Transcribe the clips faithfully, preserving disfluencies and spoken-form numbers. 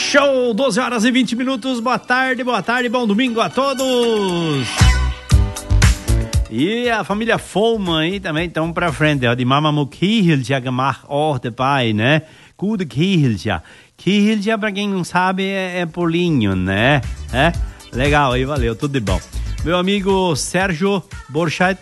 Show, doze horas e vinte minutos, boa tarde, boa tarde, bom domingo a todos. E a família Follman aí também estão pra frente, ó, de Mama Mukhilja gemacht auch dabei, né? Gute Kihilja. Kihilja, pra quem não sabe, é, é pulinho, né? É? Legal aí, valeu, tudo de bom. Meu amigo Sérgio Borchardt,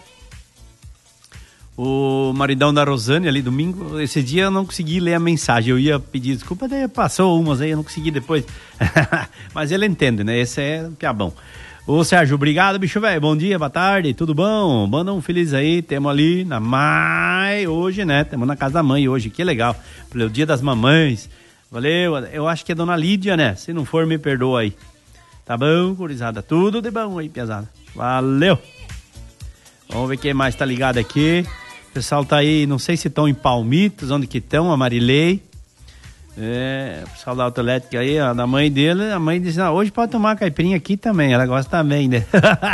o maridão da Rosane ali, domingo, esse dia eu não consegui ler a mensagem, eu ia pedir desculpa, daí passou umas aí, eu não consegui depois, mas ele entende, né, esse é o piabão. Ô Sérgio, obrigado, bicho velho, bom dia, boa tarde, tudo bom? Manda um feliz aí, temos ali na mãe hoje, né, temos na casa da mãe hoje, que legal, pelo dia das mamães, valeu, eu acho que é dona Lídia, né, se não for me perdoa aí, tá bom, gurizada, tudo de bom aí, piazada, valeu. Vamos ver quem mais tá ligado aqui. O pessoal tá aí, não sei se estão em Palmitos, onde que estão, a Marilei. É, o pessoal da autoelétrica aí, ó, da mãe dele, a mãe disse, ah, hoje pode tomar caipirinha aqui também, ela gosta também, né?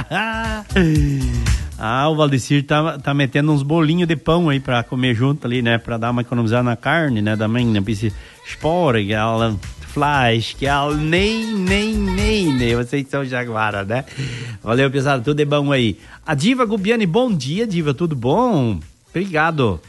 Ah, o Valdecir tá, tá metendo uns bolinhos de pão aí pra comer junto ali, né? Pra dar uma economizada na carne, né? Da mãe, né? Spore, ela... Flash, que é o nem, nem, nem, nem, vocês são jaguara, né? Valeu, pesado, tudo é bom aí. A Diva Gubiani, bom dia, Diva, tudo bom? Obrigado.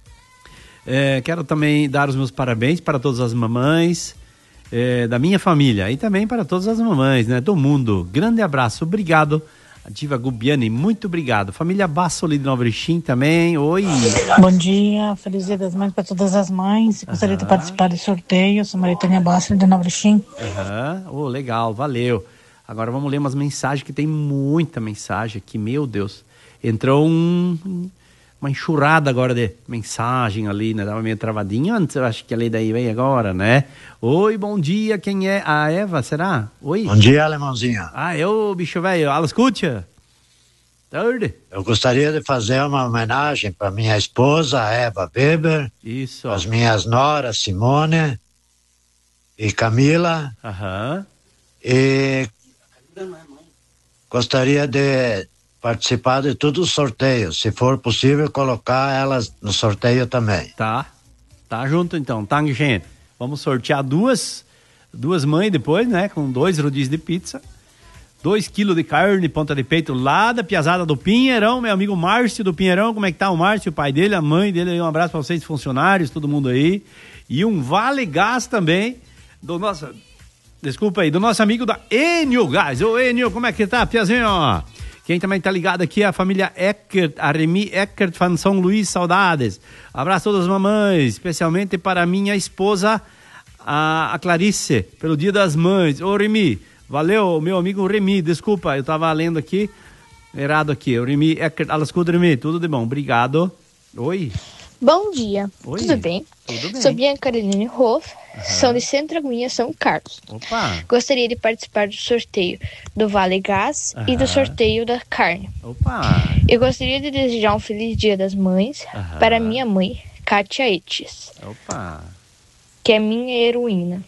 É, quero também dar os meus parabéns para todas as mamães é, da minha família e também para todas as mamães, né, do mundo. Grande abraço, obrigado. A Diva Gubiani, muito obrigado. Família Bassoli de Nova Erechim também, oi. Bom dia, feliz dia das mães para todas as mães. Gostaria uhum. de participar do sorteio, sou Maritânia Bassoli de Nova Erechim. Aham, uhum. Oh, legal, valeu. Agora vamos ler umas mensagens, que tem muita mensagem aqui, meu Deus. Entrou um, uma enxurrada agora de mensagem ali, né? Tava meio travadinho antes, eu acho que a lei daí vem agora, né? Oi, bom dia, quem é? A Eva, será? Oi. Bom dia, alemãozinho. Ah, eu, bicho velho, ela escuta? Tarde. Eu gostaria de fazer uma homenagem para minha esposa, a Eva Weber. Isso. As minhas noras, Simone e Camila. Aham. E gostaria de participar de todos os sorteios, se for possível colocar elas no sorteio também. Tá, tá junto então, tá, gente? Vamos sortear duas, duas mães depois, né, com dois rodízios de pizza, dois quilos de carne, ponta de peito lá da piazada do Pinheirão, meu amigo Márcio do Pinheirão, como é que tá o Márcio, o pai dele, a mãe dele, um abraço pra vocês, funcionários, todo mundo aí, e um vale gás também, do nosso, desculpa aí, do nosso amigo da Enio Gás. Ô Enio, como é que tá, piazinho? Quem também tá ligado aqui é a família Eckert, a Remy Eckert van São Luís, saudades. Abraço a todas as mamães, especialmente para minha esposa, a, a Clarice, pelo dia das mães. Ô Remy, valeu, meu amigo Remy, desculpa, eu tava lendo aqui, errado aqui, o Remy Eckert, alles gut, Remy, tudo de bom, obrigado. Oi. Bom dia, Oi. tudo bem? Tudo bem. Sou Bianca Caroline Hoff, uhum. São de Centro Aguinha, São Carlos. Opa. Gostaria de participar do sorteio do Vale Gás uhum. e do sorteio da carne. Opa. Eu gostaria de desejar um feliz dia das mães uhum. para minha mãe, Kátia Etes. Opa. Que é minha heroína.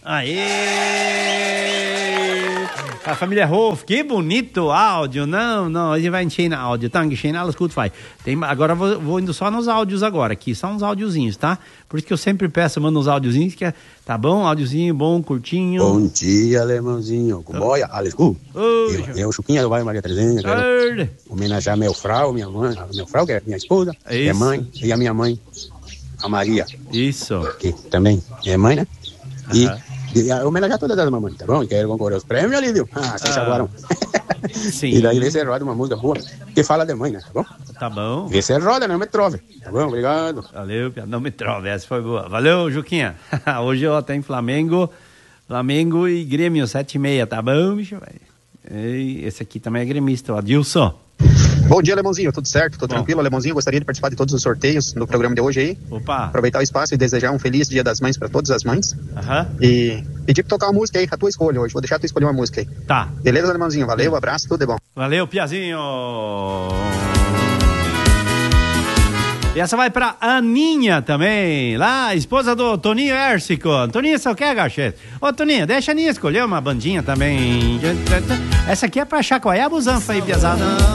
Aê! A família Rolf, que bonito áudio. Não, não, a gente vai encher na áudio. Tá, encher na escuta, vai. Tem, agora eu vou, vou indo só nos áudios agora, aqui, só uns áudiozinhos, tá? Por isso que eu sempre peço, mando uns áudiozinhos, que é, tá bom? Áudiozinho bom, curtinho. Bom dia, alemãozinho. Com boia, alles gut. Eu, eu, Chuquinha do bairro Maria Terezinha, quero homenagear meu frau, minha mãe, meu frau, que é minha esposa, minha mãe, e a minha mãe, a Maria. Isso. Que também é mãe, né? E, uh-huh. e homenagear todas as mamães, tá bom? E quero concorrer aos prêmios ali, viu? Ah, vocês chaguaram. Sim. E daí vê se roda uma música boa que fala de mãe, né? Tá bom? Tá bom. Vê se roda, não me trove. Tá bom? Obrigado. Valeu, não me trove, essa foi boa. Valeu, Juquinha. Hoje eu tenho Flamengo, Flamengo e Grêmio, sete e meia, tá bom, bicho? E esse aqui também é gremista, o Adilson. Bom dia, Alemãozinho, tudo certo? Tô Bom. tranquilo, Alemãozinho, gostaria de participar de todos os sorteios do programa de hoje aí. Opa! Aproveitar o espaço e desejar um feliz dia das mães para todas as mães. Aham. E pedir pra tocar uma música aí, a tua escolha hoje, vou deixar tu escolher uma música aí. Tá. Beleza, Alemãozinho? Valeu, abraço, tudo de bom. Valeu, Piazinho! E essa vai pra Aninha também, lá, esposa do Toninho Ércico. Toninho, você quer, Gachete? Ô, Toninho, deixa a Aninha escolher uma bandinha também. Essa aqui é pra chacoalhar a busanfa aí, piazada.